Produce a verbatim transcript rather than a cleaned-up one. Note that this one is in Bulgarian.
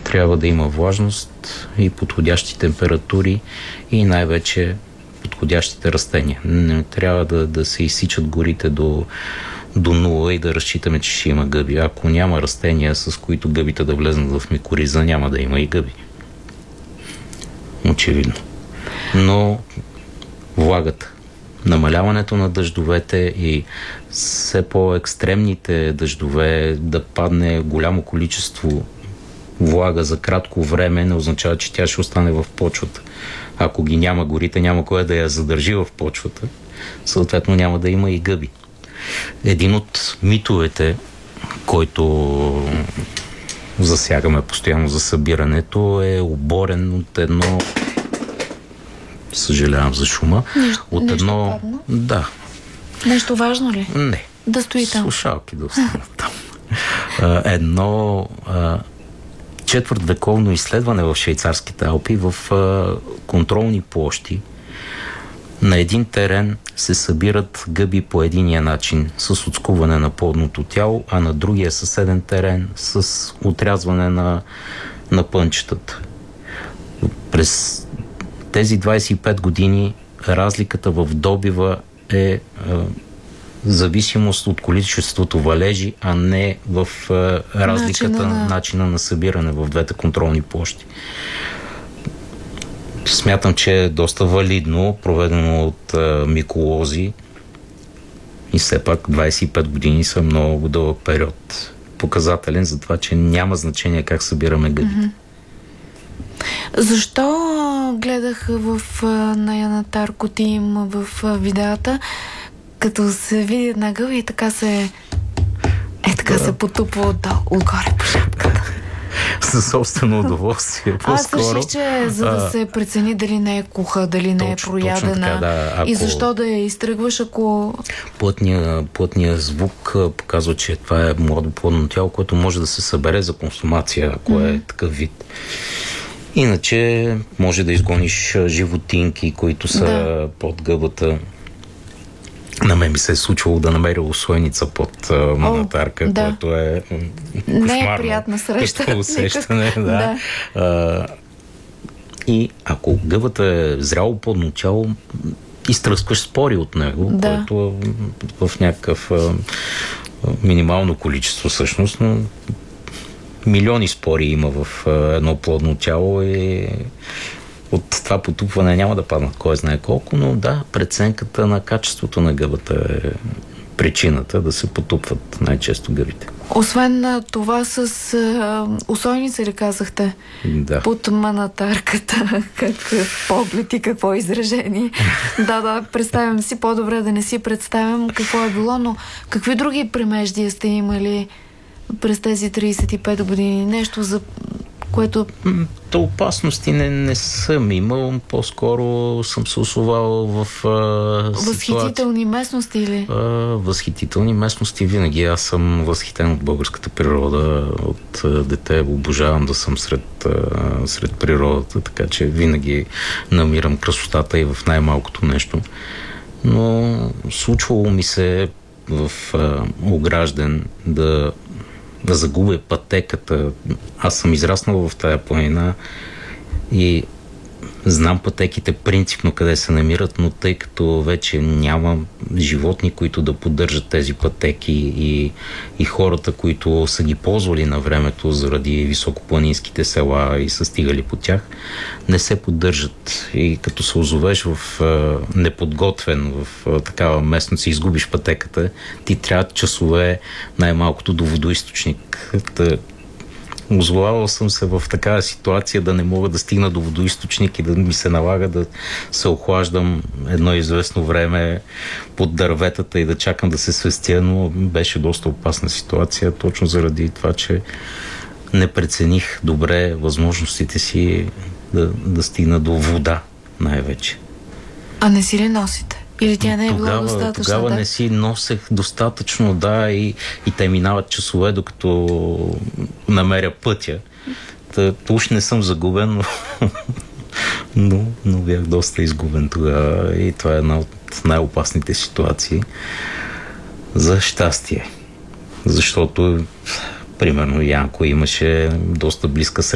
трябва да има влажност и подходящи температури и най-вече подходящите растения. Не трябва да, да се изсичат горите до, до нула и да разчитаме, че ще има гъби. Ако няма растения, с които гъбите да влезнат в микориза, няма да има и гъби. Очевидно. Но влагата, намаляването на дъждовете и все по-екстремните дъждове, да падне голямо количество влага за кратко време, не означава, че тя ще остане в почвата. Ако ги няма горите, няма кой да я задържи в почвата. Съответно няма да има и гъби. Един от митовете, който засягаме постоянно за събирането, е оборен от едно... Съжалявам за шума. Нещо, от нещо едно... падна? Да. Нещо важно ли? Не. Да стои там. Слушалки да останат там. Едно а, четвъртвековно изследване в швейцарските Алпи в а, контролни площи. На един терен се събират гъби по единия начин с отскуване на плодното тяло, а на другия съседен терен с отрязване на, на пънчетата. През тези двайсет и пет години разликата в добива е а, зависимост от количеството валежи, а не в а, разликата начина на... начина на събиране в двете контролни площи. Смятам, че е доста валидно, проведено от а, миколози, и все пак двайсет и пет години са много дълъг период. Показателен за това, че няма значение как събираме гъбите. Mm-hmm. Защо гледах в Наяна Тарко Тим в видеята, като се види една гъба и така се е така да. се потупва отдолу, отгоре по шапката. За собствено удоволствие. По-скоро. Аз реших, че за да а, се прецени дали не е куха, дали не точно, е проядена. Точно така, да. Ако... И защо да я изтръгваш, ако... Плътният плътния звук показва, че това е младо плодно тяло, което може да се събере за консумация, ако mm-hmm. е такъв вид. Иначе може да изгониш животинки, които са да. под гъбата. На мен ми се е случвало да намеря усойница под uh, манатарка, да. което е кошмарно. Не е приятна среща. Като усещане, да. да. Uh, и ако гъбата е зряло плодно тяло, изтръскваш спори от него, да. което е в някакъв uh, минимално количество всъщност, но милиони спори има в uh, едно плодно тяло и от това потупване няма да паднат кой знае колко, но да, преценката на качеството на гъбата е причината да се потупват най-често гъбите. Освен това с а, усойница ли казахте? Да. Под манатарката. Какъв поглед и какво изражение. да, да, представям си, по-добре да не си представям какво е било, но какви други премеждия сте имали през тези трийсет и пет години? Нещо за което... То опасности не, не съм имал, по-скоро съм се озовал в а, възхитителни местности или? А, възхитителни местности винаги. Аз съм възхитен от българската природа. От а, дете обожавам да съм сред, а, сред природата, така че винаги намирам красотата и в най-малкото нещо. Но случвало ми се в а, Огражден да да загубя пътеката. Аз съм израснал в тая планина и знам пътеките принципно къде се намират, но тъй като вече няма животни, които да поддържат тези пътеки и, и хората, които са ги ползвали на времето заради високопланинските села и са стигали по тях, не се поддържат. И като се озовеш в а, неподготвен в а, такава местност и изгубиш пътеката, ти трябва часове най-малкото до водоизточник. Да, озовавал съм се в такава ситуация да не мога да стигна до водоизточник и да ми се налага да се охлаждам едно известно време под дърветата и да чакам да се свестя, но беше доста опасна ситуация, точно заради това, че не прецених добре възможностите си да, да стигна до вода най-вече. А не си ли носите? Или тя не е тогава, била достатъчно? Тогава да? не си носех достатъчно, да, и, и те минават часове, докато намеря пътя. Та, уж не съм загубен, но, но, но бях доста изгубен тогава и това е една от най-опасните ситуации. За щастие. Защото, примерно, Янко имаше доста близка